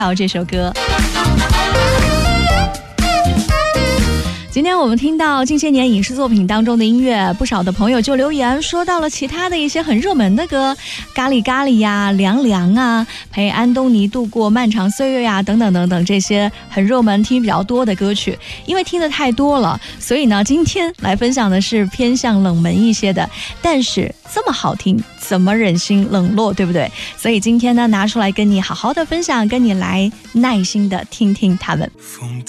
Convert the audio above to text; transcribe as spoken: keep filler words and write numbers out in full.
到这首歌。今天我们听到近些年影视作品当中的音乐，不少的朋友就留言说到了其他的一些很热门的歌，咖喱咖喱呀、凉凉啊、陪安东尼度过漫长岁月呀等等等等，这些很热门听比较多的歌曲。因为听的太多了，所以呢今天来分享的是偏向冷门一些的，但是这么好听怎么忍心冷落，对不对？所以今天呢拿出来跟你好好的分享，跟你来耐心的听听他们。 风